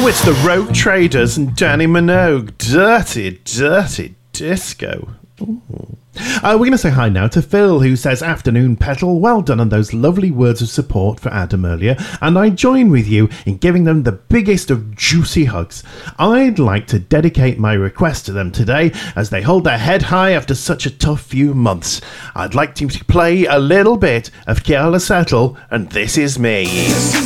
Oh, it's the Rogue Traders and Danny Minogue. Dirty, dirty disco. We're going to say hi now to Phil, who says, "Afternoon, Petal. Well done on those lovely words of support for Adam earlier, and I join with you in giving them the biggest of juicy hugs. I'd like to dedicate my request to them today, as they hold their head high after such a tough few months. I'd like to play a little bit of Keala Settle and This Is Me."